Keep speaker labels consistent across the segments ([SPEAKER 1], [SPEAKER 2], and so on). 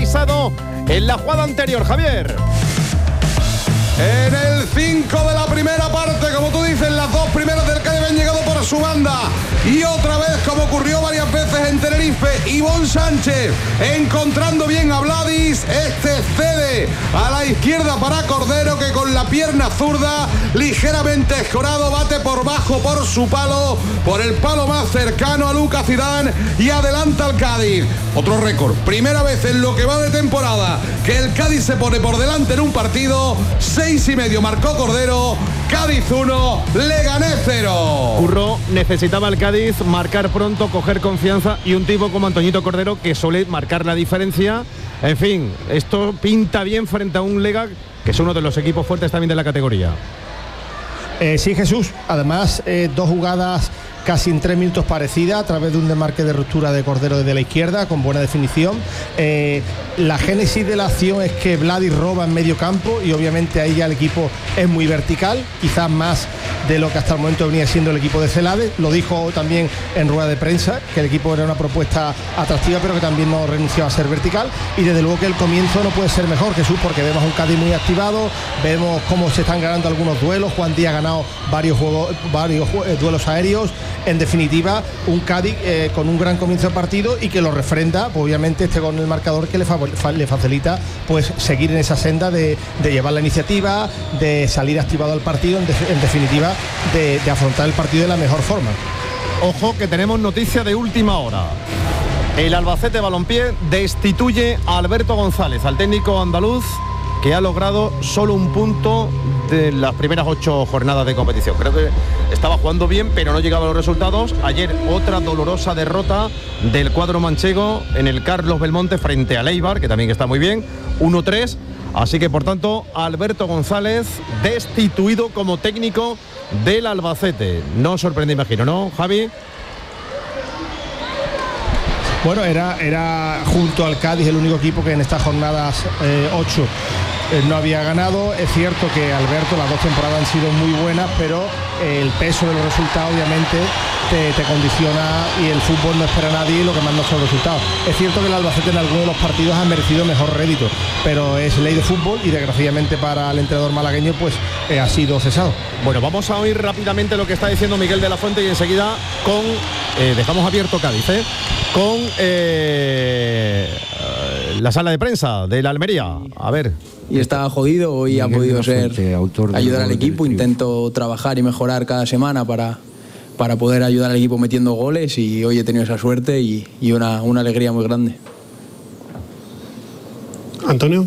[SPEAKER 1] pisado en la jugada anterior, Javier.
[SPEAKER 2] En el 5 de la primera parte, como tú dices, las dos primeras del Cádiz han llegado por su banda. Y otra vez, como ocurrió varias veces en Tenerife, Ivonne Sánchez encontrando bien a Vladis. Cede a la izquierda para Cordero, que con la pierna zurda, ligeramente escorado, bate por bajo por su palo, por el palo más cercano a Lucas Zidane, y adelanta al Cádiz. Otro récord, primera vez en lo que va de temporada que el Cádiz se pone por delante en un partido. 6,5 marcó Cordero, Cádiz 1, Leganés 0.
[SPEAKER 1] Curro, necesitaba el Cádiz marcar pronto, coger confianza, y un tipo como Antoñito Cordero que suele marcar la diferencia. En fin, esto pinta bien frente a un Lega, que es uno de los equipos fuertes también de la categoría.
[SPEAKER 3] Sí, Jesús, además dos jugadas casi en 3 minutos parecidas, a través de un desmarque de ruptura de Cordero desde la izquierda con buena definición. La génesis de la acción es que Vladis roba en medio campo, y obviamente ahí ya el equipo es muy vertical, quizás más de lo que hasta el momento venía siendo el equipo de Celades. Lo dijo también en rueda de prensa, que el equipo era una propuesta atractiva, pero que también no renunciaba a ser vertical, y desde luego que el comienzo no puede ser mejor, Jesús, porque vemos un Cádiz muy activado, vemos cómo se están ganando algunos duelos. Juan Díaz ha ganado varios duelos aéreos. En definitiva, un Cádiz con un gran comienzo de partido, y que lo refrenda, pues, obviamente, este gol en el marcador, que le facilita pues seguir en esa senda de llevar la iniciativa, de salir activado al partido, en definitiva, de afrontar el partido de la mejor forma.
[SPEAKER 1] Ojo, que tenemos noticia de última hora. El Albacete Balompié destituye a Alberto González, al técnico andaluz, que ha logrado solo un punto de las primeras 8 jornadas de competición. Creo que estaba jugando bien, pero no llegaban los resultados. Ayer otra dolorosa derrota del cuadro manchego en el Carlos Belmonte frente al Eibar, que también está muy bien, 1-3. Así que, por tanto, Alberto González destituido como técnico del Albacete. No sorprende, imagino, ¿no, Javi?
[SPEAKER 3] Bueno, era junto al Cádiz el único equipo que en estas jornadas 8 no había ganado. Es cierto que, Alberto, las 2 temporadas han sido muy buenas, pero el peso de los resultados obviamente te condiciona, y el fútbol no espera a nadie, y lo que manda son los resultados. Es cierto que el Albacete en algunos de los partidos ha merecido mejor rédito, pero es ley de fútbol, y desgraciadamente para el entrenador malagueño pues ha sido cesado.
[SPEAKER 1] Bueno, vamos a oír rápidamente lo que está diciendo Miguel de la Fuente, y enseguida dejamos abierto Cádiz, con la sala de prensa de la Almería. A ver.
[SPEAKER 4] Y estaba jodido, hoy ha podido ser ayudar al equipo. Intento trabajar y mejorar cada semana para poder ayudar al equipo metiendo goles, y hoy he tenido esa suerte y una alegría muy grande.
[SPEAKER 5] Antonio.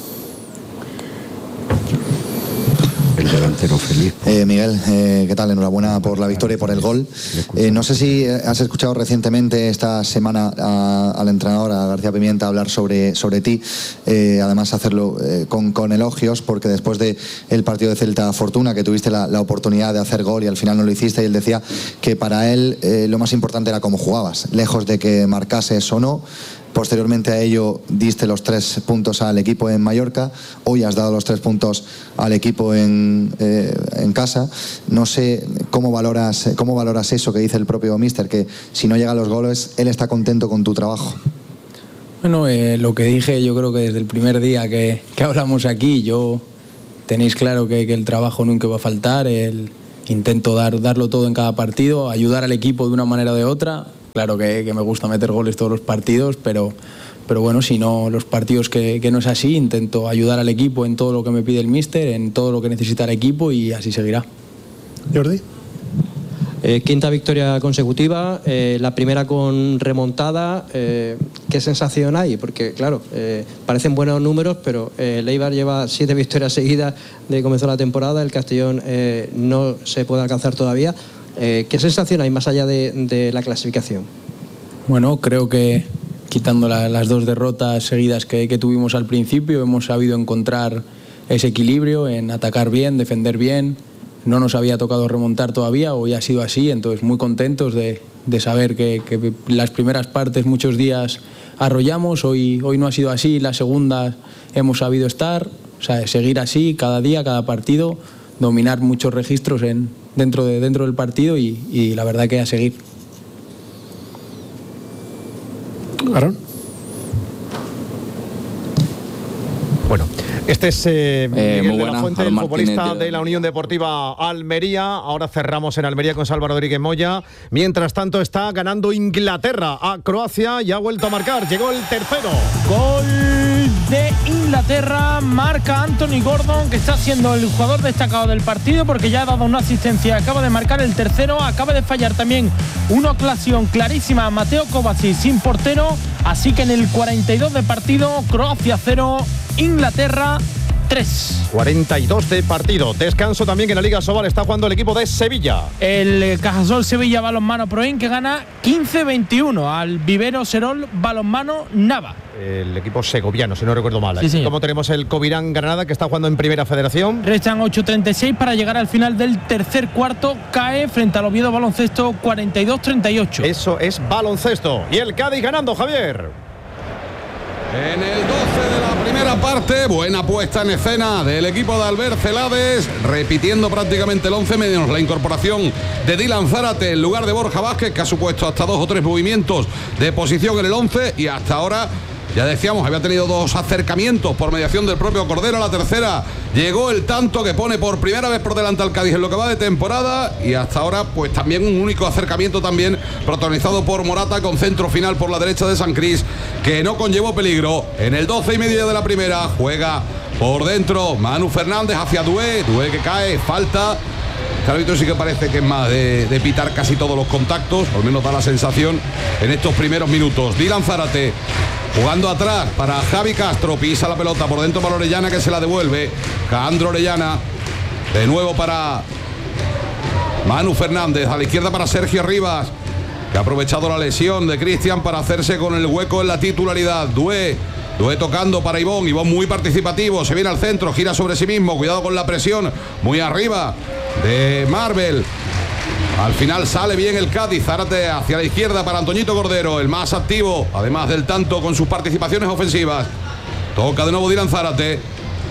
[SPEAKER 6] El delantero feliz.
[SPEAKER 7] Miguel, ¿qué tal? Enhorabuena por la victoria y por el gol. No sé si has escuchado recientemente esta semana al entrenador, a García Pimienta, hablar sobre ti. Además, hacerlo con elogios, porque después del partido de Celta Fortuna, que tuviste la oportunidad de hacer gol y al final no lo hiciste, y él decía que para él lo más importante era cómo jugabas, lejos de que marcases o no. Posteriormente a ello diste los 3 puntos al equipo en Mallorca. Hoy has dado los 3 puntos al equipo en casa. No sé cómo valoras eso que dice el propio míster, que si no llegan los goles, él está contento con tu trabajo.
[SPEAKER 4] Bueno, lo que dije, yo creo que desde el primer día que hablamos aquí, tenéis claro que el trabajo nunca va a faltar. Intento darlo todo en cada partido, ayudar al equipo de una manera o de otra. Claro que me gusta meter goles todos los partidos, pero bueno, si no, los partidos que no es así, intento ayudar al equipo en todo lo que me pide el míster, en todo lo que necesita el equipo, y así seguirá.
[SPEAKER 5] Jordi.
[SPEAKER 8] Quinta victoria consecutiva, la primera con remontada. ¿Qué sensación hay? Porque claro, parecen buenos números, pero el Eibar lleva 7 victorias seguidas desde que comenzó la temporada. El Castellón no se puede alcanzar todavía. ¿Qué sensación hay más allá de la clasificación?
[SPEAKER 4] Bueno, creo que quitando las 2 derrotas seguidas que tuvimos al principio, hemos sabido encontrar ese equilibrio en atacar bien, defender bien. No nos había tocado remontar todavía, hoy ha sido así, entonces muy contentos de saber que las primeras partes muchos días arrollamos, hoy no ha sido así, la segunda hemos sabido estar, o sea, seguir así cada día, cada partido, dominar muchos registros dentro del partido, y la verdad que a seguir.
[SPEAKER 5] Aaron.
[SPEAKER 1] Bueno, este es Miguel
[SPEAKER 9] muy
[SPEAKER 1] de
[SPEAKER 9] buena,
[SPEAKER 1] la Fuente, el
[SPEAKER 9] Aaron
[SPEAKER 1] futbolista
[SPEAKER 9] Martínez
[SPEAKER 1] de la Unión Deportiva Almería. Ahora cerramos en Almería con Salva Rodríguez Moya. Mientras tanto está ganando Inglaterra a Croacia y ha vuelto a marcar. Llegó el tercero.
[SPEAKER 10] Gol de Inglaterra, marca Anthony Gordon, que está siendo el jugador destacado del partido porque ya ha dado una asistencia, acaba de marcar el tercero, acaba de fallar también una ocasión clarísima a Mateo Kovacic sin portero, así que en el 42 de partido, Croacia 0, Inglaterra 3.
[SPEAKER 1] 42 de partido. Descanso también en la Liga Sobal. Está jugando el equipo de Sevilla.
[SPEAKER 10] El Cajasol Sevilla Balonmano Proin, que gana 15-21 al Vivero Serol Balonmano Nava.
[SPEAKER 1] El equipo segoviano, si no recuerdo mal.
[SPEAKER 10] Sí,
[SPEAKER 1] como tenemos el Covirán Granada, que está jugando en Primera Federación.
[SPEAKER 10] Restan 8:36 para llegar al final del tercer cuarto. Cae frente al Oviedo Baloncesto 42-38.
[SPEAKER 1] Eso es baloncesto. Y el Cádiz ganando, Javier.
[SPEAKER 2] En el 12 de la primera parte, buena puesta en escena del equipo de Albert Celades, repitiendo prácticamente el 11 menos la incorporación de Dylan Zárate en lugar de Borja Vázquez, que ha supuesto hasta 2 o 3 movimientos de posición en el 11, y hasta ahora, ya decíamos, había tenido 2 acercamientos por mediación del propio Cordero. A la tercera llegó el tanto que pone por primera vez por delante al Cádiz en lo que va de temporada, y hasta ahora pues también un único acercamiento también protagonizado por Morata, con centro final por la derecha de San Cris, que no conllevó peligro. En el 12:30 de la primera juega por dentro Manu Fernández hacia Doué que cae, falta. El árbitro sí que parece que es más de pitar casi todos los contactos, al menos da la sensación en estos primeros minutos. Dylan Zárate jugando atrás para Javi Castro, pisa la pelota por dentro para Orellana, que se la devuelve. Jandro Orellana, de nuevo para Manu Fernández, a la izquierda para Sergio Rivas, que ha aprovechado la lesión de Cristian para hacerse con el hueco en la titularidad. Doué tocando para Ivón muy participativo, se viene al centro, gira sobre sí mismo, cuidado con la presión, muy arriba de Marvel. Al final sale bien el Cádiz. Zárate hacia la izquierda para Antoñito Cordero, el más activo, además del tanto con sus participaciones ofensivas. Toca de nuevo Dylan Zárate.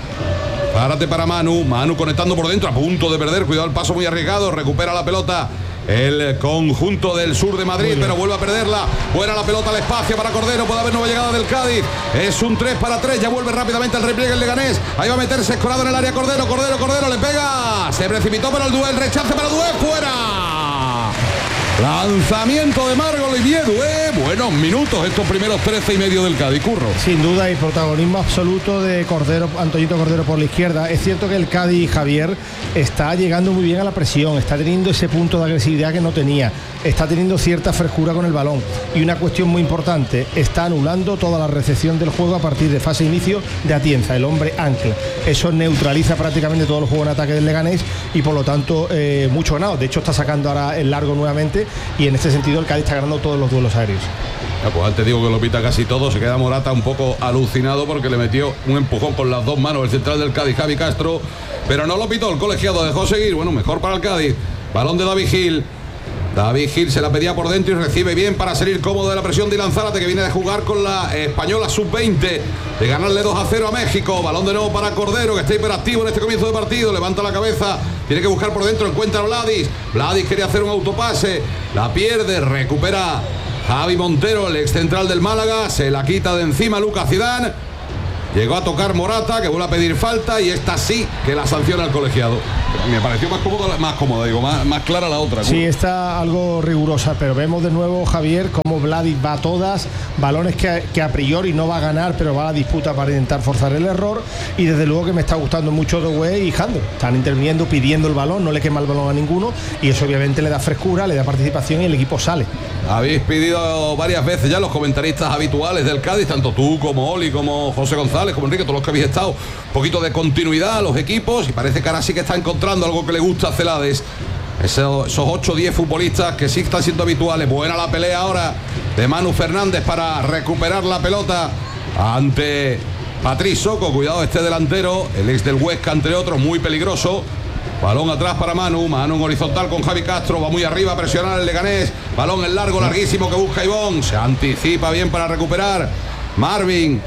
[SPEAKER 2] Zárate para Manu conectando por dentro, a punto de perder, cuidado el paso muy arriesgado, recupera la pelota el conjunto del sur de Madrid, pero vuelve a perderla. Buena la pelota al espacio para Cordero, puede haber nueva llegada del Cádiz. Es un 3-3, ya vuelve rápidamente al repliegue el Leganés. Ahí va a meterse escorado en el área Cordero, le pega, se precipitó para el duel, rechace para Doué, fuera. Lanzamiento de Marc Olivier Doué. Buenos minutos estos primeros 13:30 del Cádiz, Curro.
[SPEAKER 3] Sin duda, y protagonismo absoluto de Cordero, Antoñito Cordero por la izquierda. Es cierto que el Cádiz, Javier, está llegando muy bien a la presión, está teniendo ese punto de agresividad que no tenía, está teniendo cierta frescura con el balón, y una cuestión muy importante, está anulando toda la recepción del juego a partir de fase de inicio de Atienza, el hombre ancla. Eso neutraliza prácticamente todo el juego en ataque del Leganés, y por lo tanto mucho ganado. De hecho, está sacando ahora el largo nuevamente, y en este sentido el Cádiz está ganando todos los duelos aéreos.
[SPEAKER 2] Ya, pues antes digo que lo pita casi todo. Se queda Morata un poco alucinado porque le metió un empujón con las 2 manos el central del Cádiz, Javi Castro, pero no lo pitó el colegiado, dejó seguir. Bueno, mejor para el Cádiz. Balón de David Gil. David Gil se la pedía por dentro y recibe bien para salir cómodo de la presión Dylan Zárate, que viene de jugar con la española sub-20, de ganarle 2-0 a México. Balón de nuevo para Cordero, que está hiperactivo en este comienzo de partido, levanta la cabeza, tiene que buscar por dentro, encuentra a Vladis quería hacer un autopase, la pierde, recupera Javi Montero, el ex central del Málaga, se la quita de encima Lucas Zidane. Llegó a tocar Morata, que vuelve a pedir falta, y esta sí que la sanciona el colegiado. Me pareció más clara la otra.
[SPEAKER 3] Sí, está algo rigurosa, pero vemos de nuevo, Javier, cómo Vladis va a todas, balones que a priori no va a ganar, pero va a la disputa para intentar forzar el error, y desde luego que me está gustando mucho Doué y Jandro. Están interviniendo, pidiendo el balón, no le quema el balón a ninguno, y eso obviamente le da frescura, le da participación y el equipo sale.
[SPEAKER 2] Habéis pedido varias veces ya los comentaristas habituales del Cádiz, tanto tú como Oli, como José González, como Enrique, todos los que habéis estado, un poquito de continuidad a los equipos, y parece que ahora sí que está encontrando algo que le gusta a Celades. Esos 8 o 10 futbolistas que sí están siendo habituales. Buena la pelea ahora de Manu Fernández para recuperar la pelota ante Patrice Soco. Cuidado este delantero, el ex del Huesca, entre otros, muy peligroso. Balón atrás para Manu en horizontal con Javi Castro, va muy arriba a presionar el Leganés. Balón en largo, larguísimo, que busca Ivón, se anticipa bien para recuperar Marvel,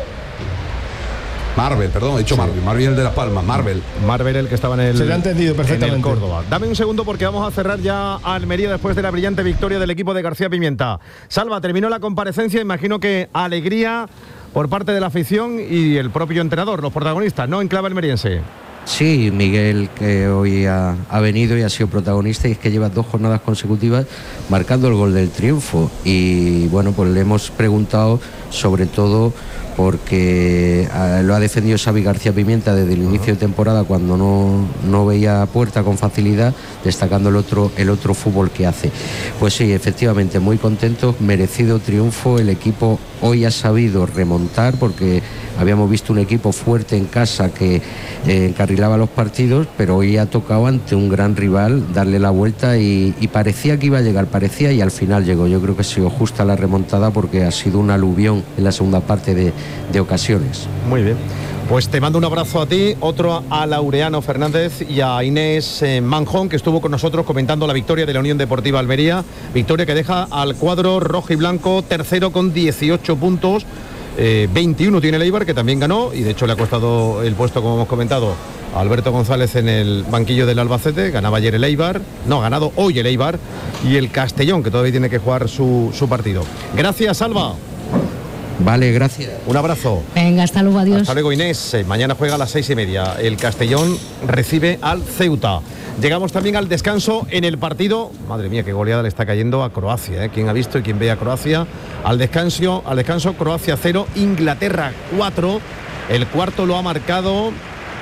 [SPEAKER 2] perdón, he dicho sí. Marvel el de Las Palmas, Marvel
[SPEAKER 1] el que estaba en el...
[SPEAKER 3] Se le ha entendido perfectamente.
[SPEAKER 1] En el Córdoba. Dame un segundo porque vamos a cerrar ya a Almería después de la brillante victoria del equipo de García Pimienta. Salva, terminó la comparecencia, imagino que alegría por parte de la afición y el propio entrenador, los protagonistas, ¿no? En clave almeriense.
[SPEAKER 6] Sí, Miguel, que hoy ha venido y ha sido protagonista, y es que lleva 2 jornadas consecutivas marcando el gol del triunfo. Y bueno, pues le hemos preguntado sobre todo porque lo ha defendido Xavi García Pimienta desde el inicio de temporada, cuando no veía puerta con facilidad, destacando el otro fútbol que hace. Pues sí, efectivamente, muy contento, merecido triunfo. El equipo hoy ha sabido remontar, porque habíamos visto un equipo fuerte en casa que encarrilaba los partidos, pero hoy ha tocado ante un gran rival darle la vuelta y parecía que iba a llegar, y al final llegó. Yo creo que ha sido justa la remontada, porque ha sido un aluvión en la segunda parte de ocasiones.
[SPEAKER 1] Muy bien. Pues te mando un abrazo a ti, otro a Laureano Fernández y a Inés Manjón, que estuvo con nosotros comentando la victoria de la Unión Deportiva Almería, victoria que deja al cuadro rojo y blanco tercero con 18 puntos, 21 tiene el Eibar, que también ganó, y de hecho le ha costado el puesto, como hemos comentado, a Alberto González en el banquillo del Albacete. Ganaba ayer el Eibar, no, ha ganado hoy el Eibar, y el Castellón, que todavía tiene que jugar su partido. Gracias, Alba.
[SPEAKER 6] Vale, gracias.
[SPEAKER 1] Un abrazo.
[SPEAKER 9] Venga, hasta luego, adiós.
[SPEAKER 1] Hasta luego, Inés. Mañana juega a las 6:30. El Castellón recibe al Ceuta. Llegamos también al descanso en el partido. Madre mía, qué goleada le está cayendo a Croacia, ¿eh? ¿Quién ha visto y quién ve a Croacia? Al descanso, Croacia 0, Inglaterra 4. El cuarto lo ha marcado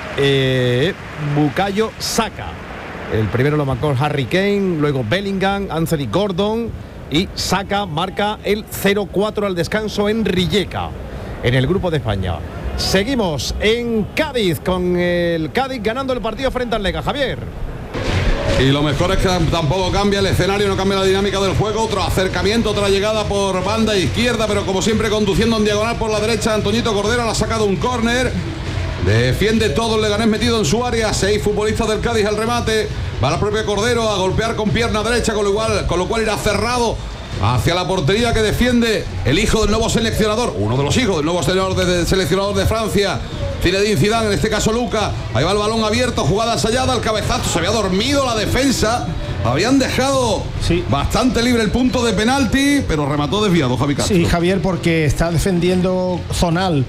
[SPEAKER 1] Bukayo Saka. El primero lo marcó Harry Kane, luego Bellingham, Anthony Gordon, y Saka marca el 0-4 al descanso en Rijeka, en el grupo de España. Seguimos en Cádiz, con el Cádiz ganando el partido frente al Lega. Javier.
[SPEAKER 2] Y lo mejor es que tampoco cambia el escenario, no cambia la dinámica del juego. Otro acercamiento, otra llegada por banda izquierda, pero como siempre conduciendo en diagonal por la derecha. Antoñito Cordero le ha sacado un córner. Defiende todo el Leganés metido en su área. 6 futbolistas del Cádiz al remate. Va la propia Cordero a golpear con pierna derecha, con lo cual irá cerrado hacia la portería que defiende el hijo del nuevo seleccionador, uno de los hijos del nuevo seleccionador de Francia, Zinedine Zidane, en este caso Luka. Ahí va el balón abierto, jugada ensayada, el cabezazo, se había dormido la defensa. Habían dejado bastante libre el punto de penalti, pero remató desviado Javi Castro.
[SPEAKER 3] Sí, Javier, porque está defendiendo zonal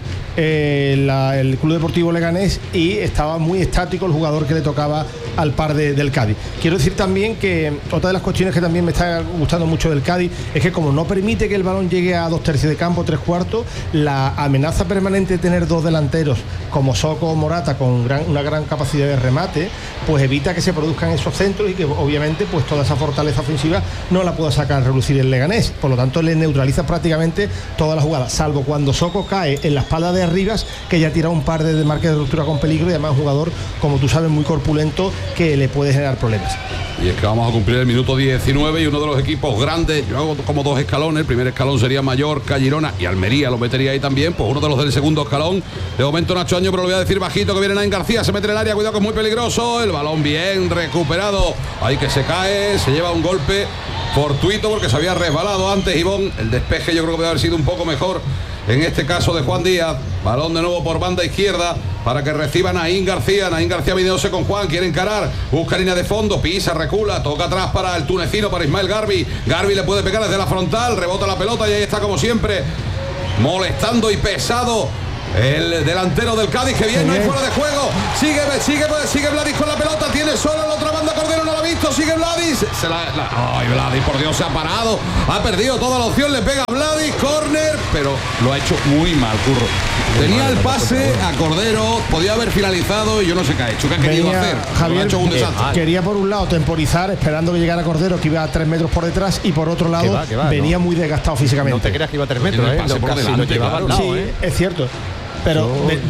[SPEAKER 3] el Club Deportivo Leganés, y estaba muy estático el jugador que le tocaba al par del Cádiz. Quiero decir también que otra de las cuestiones que también me está gustando mucho del Cádiz es que, como no permite que el balón llegue a 2/3 de campo, 3/4, la amenaza permanente de tener 2 delanteros como Soko o Morata con una gran capacidad de remate, pues evita que se produzcan esos centros, y que obviamente pues toda esa fortaleza ofensiva no la pueda sacar a relucir el Leganés. Por lo tanto, le neutraliza prácticamente toda la jugada, salvo cuando Soko cae en la espalda de Arribas, que ya tira un par de marques de ruptura con peligro, y además un jugador, como tú sabes, muy corpulento, que le puede generar problemas.
[SPEAKER 2] Y es que vamos a cumplir el minuto 19 y uno de los equipos grandes, yo hago como 2 escalones. El primer escalón sería Mallorca, Girona y Almería, lo metería ahí también. Pues uno de los del segundo escalón, de momento Nacho Año, pero lo voy a decir bajito, que viene Nain García, se mete en el área, cuidado que es muy peligroso. El balón bien recuperado, ahí que se cae, se lleva un golpe fortuito porque se había resbalado antes Ivón. El despeje yo creo que debe haber sido un poco mejor en este caso de Juan Díaz. Balón de nuevo por banda izquierda para que reciba Nain García. Nain García viniéndose con Juan, quiere encarar, busca línea de fondo, pisa, recula, toca atrás para el tunecino, para Ismael Garbi. Garbi le puede pegar desde la frontal, rebota la pelota y ahí está como siempre, molestando y pesado el delantero del Cádiz, que bien, no hay fuera de juego. Sigue Vladis con la pelota, tiene solo la otra banda, Cordero no la ha visto, sigue Vladis. Ay, Vladis, por Dios, se ha parado, ha perdido toda la opción, le pega a Vladis, córner, pero lo ha hecho muy mal, Curro. Tenía el pase a Cordero, podía haber finalizado y yo no sé qué ha hecho, qué ha querido hacer.
[SPEAKER 3] Javier,
[SPEAKER 2] ha hecho un desastre.
[SPEAKER 3] Quería por un lado temporizar, esperando que llegara Cordero, que iba a 3 metros por detrás, y por otro lado venía muy desgastado físicamente.
[SPEAKER 1] No te creas que iba a 3 metros, lo llevaba al lado,
[SPEAKER 3] es cierto. Pero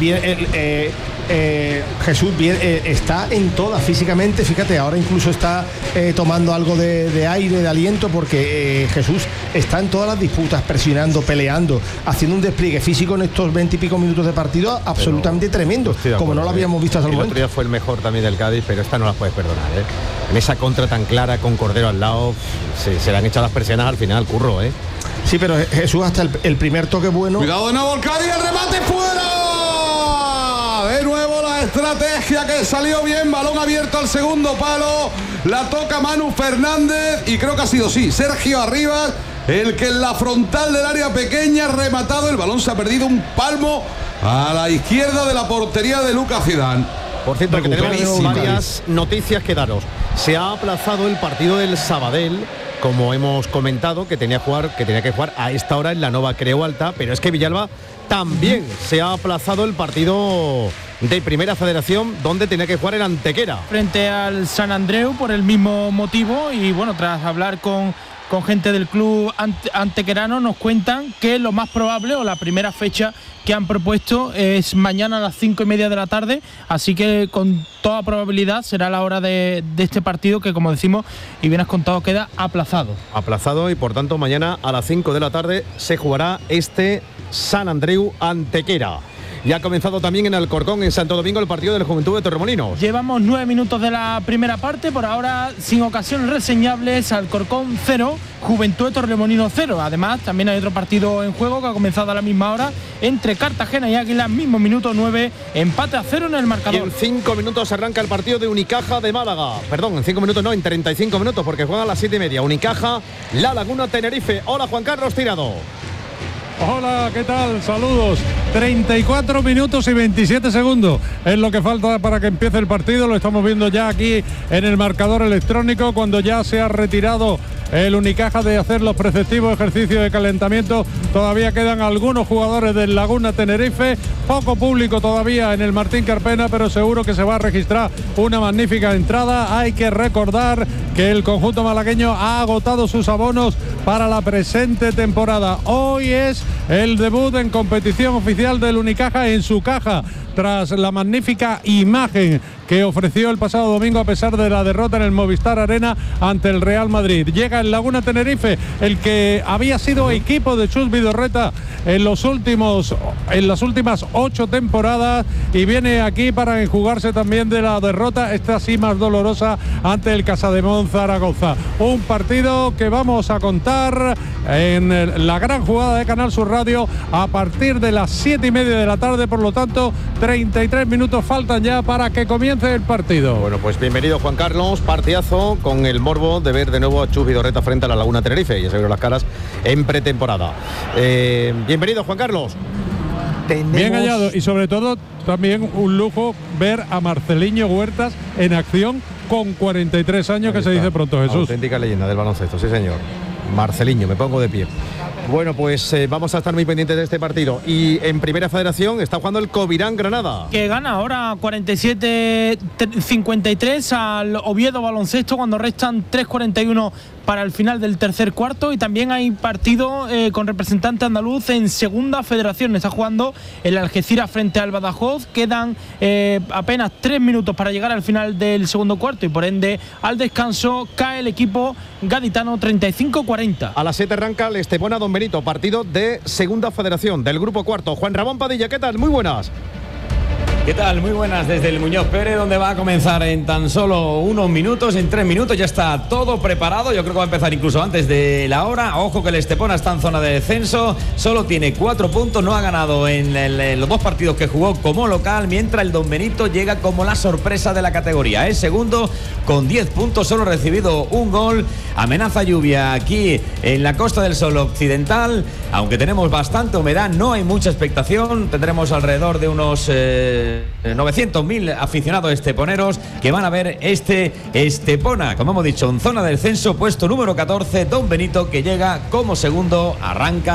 [SPEAKER 3] Jesús está en todas físicamente. Fíjate, ahora incluso está tomando algo de aire, de aliento, porque Jesús está en todas las disputas, presionando, peleando, haciendo un despliegue físico en estos 20 y pico minutos de partido absolutamente tremendo, como no lo habíamos visto hasta el momento.
[SPEAKER 1] El otro día fue el mejor también del Cádiz, pero esta no la puedes perdonar, ¿eh? En esa contra tan clara con Cordero al lado, se le han echado las persianas al final, Curro, ¿eh?
[SPEAKER 3] Sí, pero Jesús, hasta el primer toque bueno.
[SPEAKER 2] Cuidado de nuevo el Cádiz, el remate fuera. De nuevo la estrategia que salió bien, balón abierto al segundo palo, la toca Manu Fernández y creo que ha sido Sergio Arribas, el que en la frontal del área pequeña ha rematado, el balón se ha perdido un palmo a la izquierda de la portería de Lucas Zidane.
[SPEAKER 1] Por cierto, que tenemos varias noticias que daros. Se ha aplazado el partido del Sabadell, como hemos comentado, que tenía que jugar a esta hora en la Nova Creu Alta, pero es que Villalba también se ha aplazado el partido de Primera Federación, donde tenía que jugar el Antequera.
[SPEAKER 10] Frente al Sant Andreu por el mismo motivo, y bueno, tras hablar con gente del club antequerano, nos cuentan que lo más probable, o la primera fecha que han propuesto, es mañana a las 5:30 de la tarde, así que con toda probabilidad será la hora de este partido, que, como decimos y bien has contado, queda aplazado.
[SPEAKER 1] Aplazado, y por tanto mañana a las 5 de la tarde se jugará este Sant Andreu Antequera. Ya ha comenzado también en Alcorcón, en Santo Domingo, el partido del Juventud de Torremolinos.
[SPEAKER 10] Llevamos 9 minutos de la primera parte, por ahora sin ocasiones reseñables. Alcorcón 0, Juventud de Torremolinos 0. Además, también hay otro partido en juego que ha comenzado a la misma hora entre Cartagena y Águila, mismo minuto 9, empate a 0 en el marcador.
[SPEAKER 1] Y en 5 minutos arranca el partido de Unicaja de Málaga. Perdón, en 5 minutos no, en 35 minutos, porque juegan a las 7:30. Unicaja, La Laguna, Tenerife. Hola, Juan Carlos Tirado.
[SPEAKER 9] Hola, ¿qué tal? Saludos. 34 minutos y 27 segundos es lo que falta para que empiece el partido. Lo estamos viendo ya aquí en el marcador electrónico, cuando ya se ha retirado el Unicaja de hacer los preceptivos ejercicios de calentamiento. Todavía quedan algunos jugadores del Laguna Tenerife, poco público todavía en el Martín Carpena, pero seguro que se va a registrar una magnífica entrada. Hay que recordar que el conjunto malagueño ha agotado sus abonos para la presente temporada. Hoy es el debut en competición oficial del Unicaja en su caja, tras la magnífica imagen que ofreció el pasado domingo a pesar de la derrota en el Movistar Arena ante el Real Madrid. Llega el Laguna Tenerife, el que había sido equipo de Chus Vidorreta en las últimas 8 temporadas, y viene aquí para enjugarse también de la derrota, esta sí más dolorosa, ante el Casademón Zaragoza. Un partido que vamos a contar en la gran jugada de Canal Sur Radio a partir de las 7:30 de la tarde, por lo tanto 33 minutos faltan ya para que comience el partido.
[SPEAKER 1] Bueno, pues bienvenido, Juan Carlos. Partidazo, con el morbo de ver de nuevo a Chus Vidorreta frente a la Laguna Tenerife. Ya se vieron las caras en pretemporada. Bienvenido, Juan Carlos.
[SPEAKER 9] Bien hallado, y sobre todo también un lujo ver a Marceliño Huertas en acción con 43 años, que se dice pronto, Jesús.
[SPEAKER 1] Auténtica leyenda del baloncesto, sí señor. Marceliño, me pongo de pie. Bueno, pues vamos a estar muy pendientes de este partido. Y en Primera Federación está jugando el Covirán Granada,
[SPEAKER 10] que gana ahora 47-53 al Oviedo Baloncesto, cuando restan 3:41 para el final del tercer cuarto. Y también hay partido con representante andaluz en Segunda Federación. Está jugando el Algeciras frente al Badajoz. Quedan apenas 3 minutos para llegar al final del segundo cuarto, y por ende al descanso cae el equipo gaditano 35-40.
[SPEAKER 1] A las 7 arranca el Estepona Don Benito, partido de Segunda Federación del grupo cuarto. Juan Ramón Padilla, ¿qué tal? Muy buenas.
[SPEAKER 11] ¿Qué tal? Muy buenas desde el Muñoz Pérez, donde va a comenzar en tan solo unos minutos, en 3 minutos ya está todo preparado. Yo creo que va a empezar incluso antes de la hora. Ojo que el Estepona está en zona de descenso, solo tiene 4 puntos, no ha ganado en los 2 partidos que jugó como local, mientras el Don Benito llega como la sorpresa de la categoría. Es segundo con 10 puntos, solo ha recibido un gol. Amenaza lluvia aquí en la Costa del Sol occidental, aunque tenemos bastante humedad, no hay mucha expectación. Tendremos alrededor de unos 900.000 aficionados esteponeros que van a ver este Estepona, como hemos dicho, en zona de descenso, puesto número 14, Don Benito, que llega como segundo, arranca